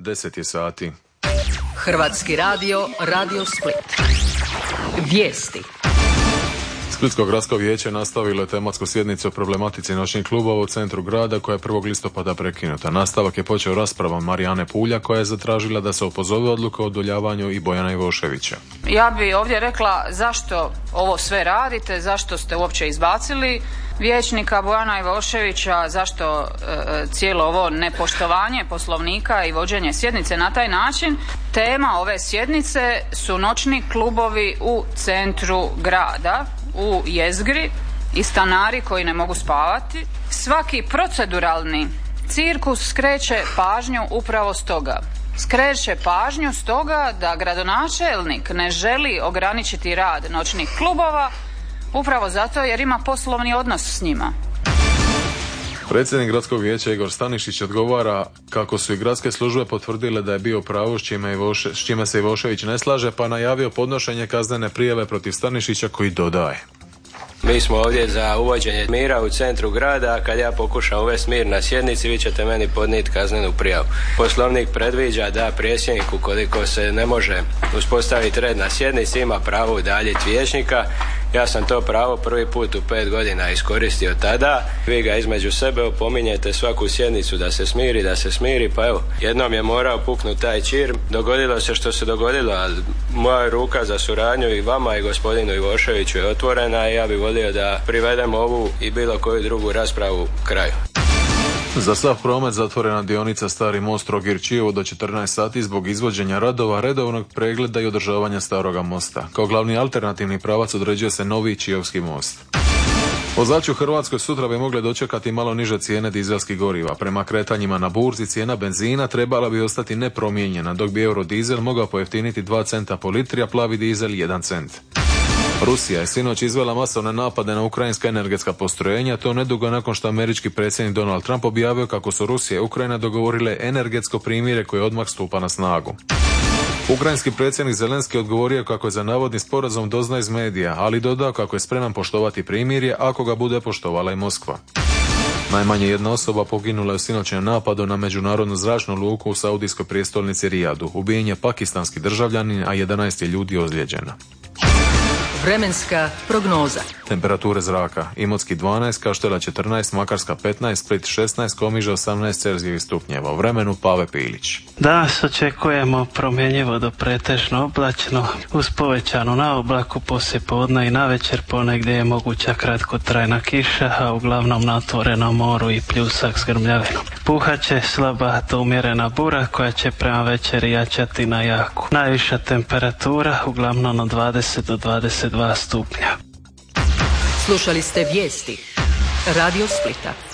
10 je sati. Hrvatski radio, Radio Split. Vijesti. Splitsko gradsko vijeće nastavilo je tematsku sjednicu o problematici noćnih klubova u centru grada koja je 1. listopada prekinuta. Nastavak je počeo raspravom Marijane Pulja koja je zatražila da se opozove odluka o udaljavanju i Bojana Ivoševića. Ja bi ovdje rekla zašto ovo sve radite, zašto ste uopće izbacili vijećnika Bojana Ivoševića, zašto cijelo ovo nepoštovanje Poslovnika i vođenje sjednice na taj način. Tema ove sjednice su noćni klubovi u centru grada, u jezgri i stanari koji ne mogu spavati. Svaki proceduralni cirkus skreće pažnju upravo stoga. Skreće pažnju stoga da gradonačelnik ne želi ograničiti rad noćnih klubova upravo zato jer ima poslovni odnos s njima. Predsjednik gradskog vijeća Igor Stanišić odgovara kako su i gradske službe potvrdile da je bio u pravu s čime se Ivošević ne slaže, pa najavio podnošenje kaznene prijave protiv Stanišića koji dodaje: Mi smo ovdje za uvođenje mira u centru grada, a kad ja pokušam uvesti mir na sjednici, vi ćete meni podnijeti kaznenu prijavu. Poslovnik predviđa da predsjednik, ukoliko se ne može uspostaviti red na sjednici, ima pravo udaljiti vijećnika. Ja sam to pravo prvi put u 5 godina iskoristio tada. Vi ga između sebe opominjete svaku sjednicu da se smiri, pa evo, jednom je morao puknuti taj čir. Dogodilo se što se dogodilo, ali moja ruka za suradnju i vama i gospodinu Ivoševiću je otvorena i ja bih volio da privedemo ovu i bilo koju drugu raspravu kraju. Za sav promet zatvorena dionica Stari most Trogir-Čiovo do 14 sati zbog izvođenja radova, redovnog pregleda i održavanja staroga mosta. Kao glavni alternativni pravac određuje se novi Čiovski most. Vozači u Hrvatskoj sutra bi mogli dočekati malo niže cijene dizelskih goriva. Prema kretanjima na burzi cijena benzina trebala bi ostati nepromijenjena, dok bi eurodizel mogao pojeftiniti 2 centa po litri, a plavi dizel 1 cent. Rusija je sinoć izvela masovne napade na ukrajinska energetska postrojenja, to nedugo nakon što američki predsjednik Donald Trump objavio kako su Rusija i Ukrajina dogovorile energetsko primirje koje odmah stupa na snagu. Ukrajinski predsjednik Zelenski odgovorio kako je za navodni sporazum dozna iz medija, ali dodao kako je spreman poštovati primirje ako ga bude poštovala i Moskva. Najmanje jedna osoba poginula je u sinoćnom napadu na međunarodnu zračnu luku u saudijskoj prijestolnici Rijadu. Ubijen je pakistanski državljanin, a 11 je ljudi ozlijeđeno. Vremenska prognoza. Temperature zraka: Imotski 12, Kaštela 14, Makarska 15, Split 16, Komiža 18 Celzijevih stupnjeva. U vremenu Pave Pilić. Danas očekujemo promjenjivo do pretežno oblačno uz povećanu naoblaku poslijepodne i navečer, ponegdje je moguća kratkotrajna kiša, a uglavnom na otvorenom moru i pljusak s grmljavinom. Puhaće slaba do umjerena bura koja će prema večeri jačati na jaku. Najviša temperatura uglavnom od 20 do 22 stupnja. Slušali ste vijesti Radio Splita.